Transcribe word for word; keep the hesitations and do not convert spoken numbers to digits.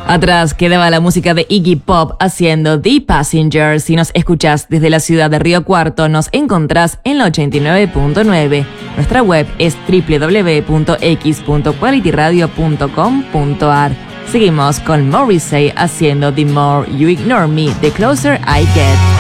Atrás quedaba la música de Iggy Pop haciendo The Passenger. Si nos escuchás desde la ciudad de Río Cuarto, nos encontrás en la ochenta y nueve punto nueve. Nuestra web es doble u doble u doble u punto x punto quality radio punto com punto a r. Seguimos con Morrissey haciendo The More You Ignore Me, The Closer I Get.